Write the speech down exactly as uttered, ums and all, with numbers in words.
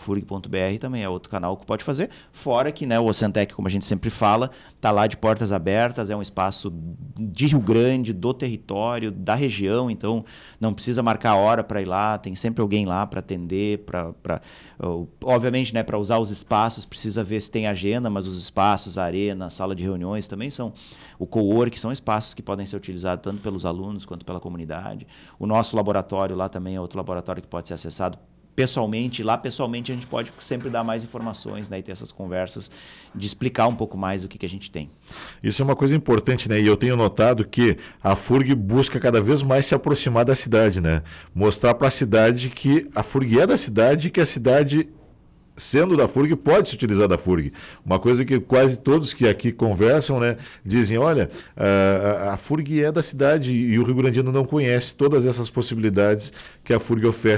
furg ponto b r também é outro canal que pode fazer. Fora que, né, o Ocentec, como a gente sempre fala, está lá de portas abertas, é um espaço de Rio Grande, do território, da região, então não precisa marcar hora para ir lá, tem sempre alguém lá para atender, para, obviamente, né, para usar os espaços, precisa ver se tem agenda, mas os espaços, a arena, a sala de reuniões também são, o co-work, são espaços que podem ser utilizados tanto pelos alunos quanto pela comunidade. O nosso laboratório lá também é outro laboratório que pode ser acessado pessoalmente. Lá, pessoalmente, a gente pode sempre dar mais informações, né, e ter essas conversas de explicar um pouco mais o que, que a gente tem. Isso é uma coisa importante, né? E eu tenho notado que a FURG busca cada vez mais se aproximar da cidade, né? Mostrar para a cidade que a FURG é da cidade e que a cidade, sendo da FURG, pode se utilizar da FURG. Uma coisa que quase todos que aqui conversam, né, dizem, olha, a, a FURG é da cidade e o Rio Grandino não conhece todas essas possibilidades que a FURG oferece